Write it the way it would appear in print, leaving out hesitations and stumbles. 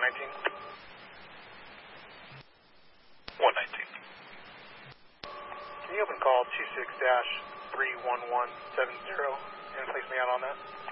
119. 119. Can you open call 26-31170 and place me out on that?